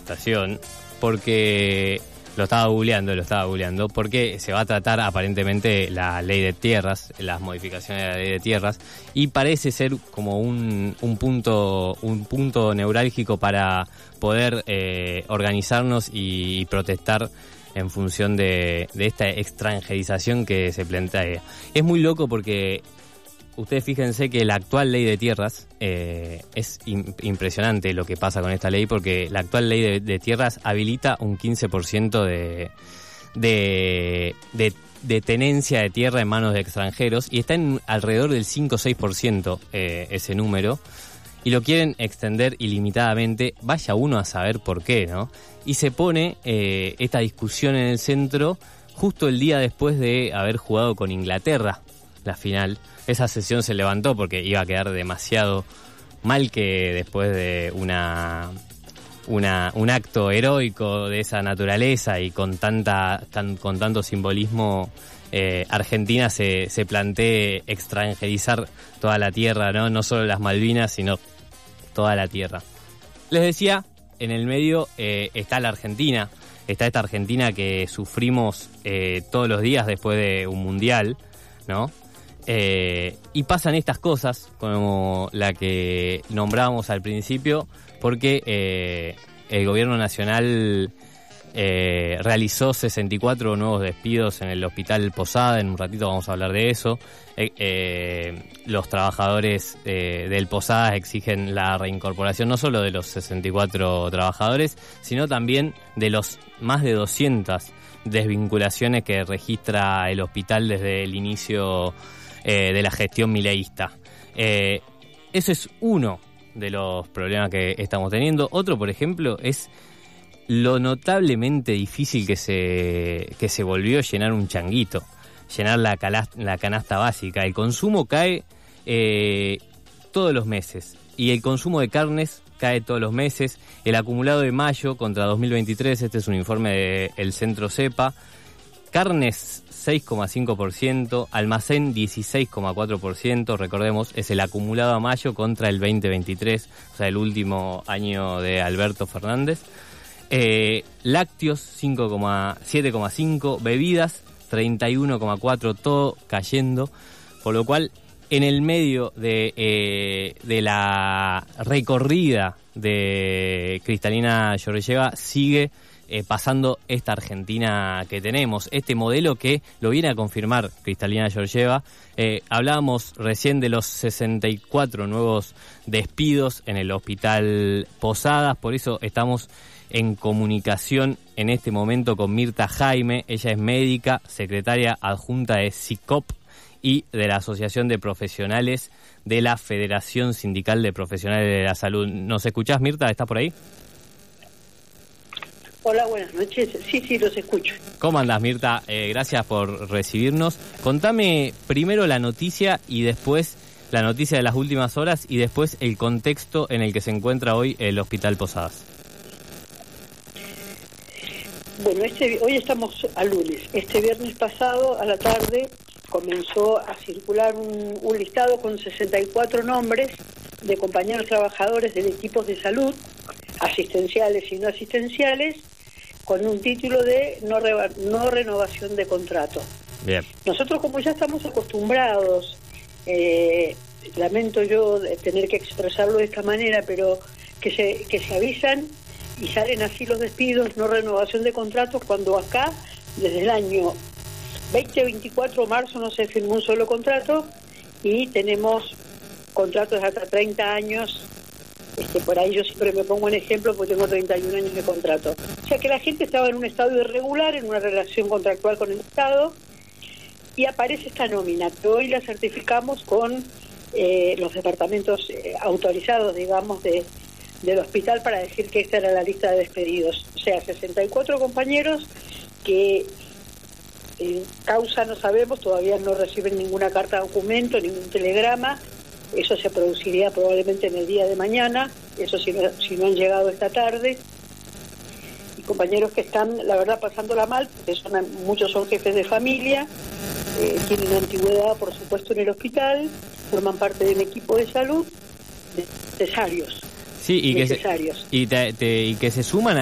manifestación porque lo estaba googleando, porque se va a tratar aparentemente la ley de tierras, las modificaciones de la ley de tierras, y parece ser como un punto neurálgico para poder organizarnos y protestar en función de esta extranjerización que se plantea. Es muy loco porque ustedes fíjense que la actual ley de tierras, es impresionante lo que pasa con esta ley, porque la actual ley de tierras habilita un 15% de tenencia de tierra en manos de extranjeros, y está en alrededor del 5 o 6% ese número, y lo quieren extender ilimitadamente. Vaya uno a saber por qué, ¿no? Y se pone esta discusión en el centro justo el día después de haber jugado con Inglaterra la final. Esa sesión se levantó porque iba a quedar demasiado mal que después de un acto heroico de esa naturaleza y con tanto simbolismo, Argentina se plantee extranjerizar toda la tierra, ¿no? No solo las Malvinas, sino toda la tierra. Les decía, en el medio está la Argentina, está esta Argentina que sufrimos todos los días después de un mundial, ¿no? Y pasan estas cosas como la que nombrábamos al principio, porque el gobierno nacional realizó 64 nuevos despidos en el hospital Posada. En un ratito vamos a hablar de eso. Los trabajadores del Posada exigen la reincorporación no solo de los 64 trabajadores, sino también de los más de 200 desvinculaciones que registra el hospital desde el inicio de la gestión mileísta. Eso es uno de los problemas que estamos teniendo. Otro, por ejemplo, es lo notablemente difícil que se volvió llenar un changuito, llenar la canasta básica. El consumo cae todos los meses, y el consumo de carnes cae todos los meses. El acumulado de mayo contra 2023, este es un informe del Centro CEPA, carnes 6,5%, almacén 16,4%, recordemos, es el acumulado a mayo contra el 2023, o sea, el último año de Alberto Fernández. Lácteos 7,5%, bebidas 31,4%, todo cayendo, por lo cual en el medio de la recorrida de Kristalina Georgieva sigue pasando esta Argentina que tenemos, este modelo que lo viene a confirmar Kristalina Georgieva. Hablábamos recién de los 64 nuevos despidos en el hospital Posadas, por eso estamos en comunicación en este momento con Mirta Jaime. Ella es médica, secretaria adjunta de SICOP y de la Asociación de Profesionales de la Federación Sindical de Profesionales de la Salud. ¿Nos escuchás, Mirta? ¿Estás por ahí? Hola, buenas noches. Sí, los escucho. ¿Cómo andás, Mirta? Gracias por recibirnos. Contame primero la noticia y después la noticia de las últimas horas y después el contexto en el que se encuentra hoy el Hospital Posadas. Bueno, hoy estamos a lunes. Este viernes pasado, a la tarde, comenzó a circular un listado con 64 nombres de compañeros trabajadores de equipos de salud, asistenciales y no asistenciales, con un título de no renovación de contrato. Bien. Nosotros, como ya estamos acostumbrados, lamento yo tener que expresarlo de esta manera, pero que se avisan y salen así los despidos, no renovación de contratos, cuando acá, desde el año 2024, marzo, no se firmó un solo contrato, y tenemos contratos de hasta 30 años. Por ahí yo siempre me pongo en ejemplo porque tengo 31 años de contrato. O sea que la gente estaba en un estado irregular, en una relación contractual con el Estado, y aparece esta nómina, que hoy la certificamos con los departamentos autorizados, digamos, del hospital, para decir que esta era la lista de despedidos. O sea, 64 compañeros que causa no sabemos, todavía no reciben ninguna carta de documento, ningún telegrama. Eso se produciría probablemente en el día de mañana, eso si no han llegado esta tarde. Y compañeros que están, la verdad, pasándola mal, porque muchos son jefes de familia, tienen antigüedad, por supuesto, en el hospital, forman parte del equipo de salud, necesarios. Sí, y que se suman